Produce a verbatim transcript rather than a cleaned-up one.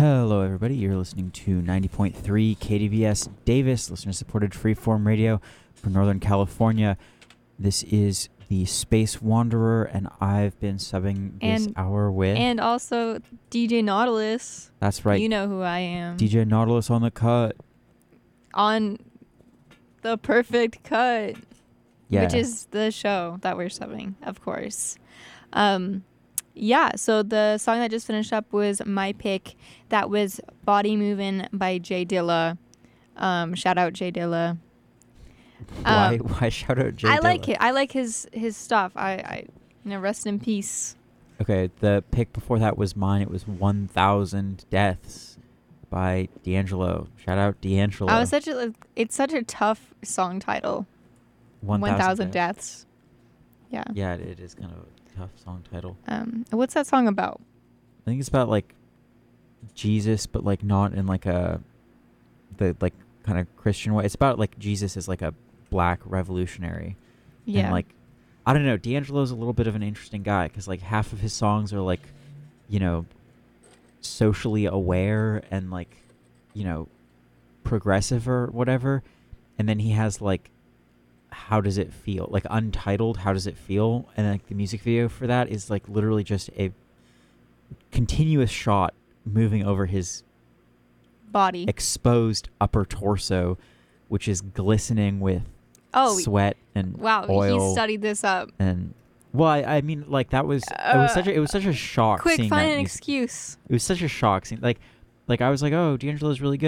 Hello, everybody. You're listening to ninety point three K D V S Davis, listener-supported freeform radio for Northern California. This is the Space Wanderer, and I've been subbing this And- hour with... And also D J Nautilus. That's right. You know who I am. D J Nautilus on the cut. On the Perfect Cut. Yeah. Which is the show that we're subbing, of course. Um, yeah, so the song that just finished up was my pick. That was Body Movin' by Jay Dilla. Um, shout out Jay Dilla. Why, Um, why shout out Jay I Dilla? like it. I like his his stuff. I, I you know, rest in peace. Okay, the pick before that was mine. It was one thousand Deaths by D'Angelo. Shout out D'Angelo. I was such a it's such a tough song title. one One thousand Deaths. deaths. Yeah. Yeah, it, it is kind of a tough song title. Um, what's that song about? I think it's about like Jesus, but like not in like a the like kind of Christian way. It's about like Jesus as like a black revolutionary. Yeah. And like I don't know, D'Angelo's a little bit of an interesting guy because like half of his songs are like, you know, socially aware and like, you know, progressive or whatever, and then he has like How Does It Feel? Like Untitled, How Does It Feel? And like the music video for that is like literally just a continuous shot moving over his Body. exposed upper torso, which is glistening with Oh, sweat and wow. oil. He studied this up. And well, I, I mean, like that was it was Uh, such a it was such a shock. Quick, seeing find that an music- excuse. It was such a shock. Seeing, like, like I was like, oh, D'Angelo's really good.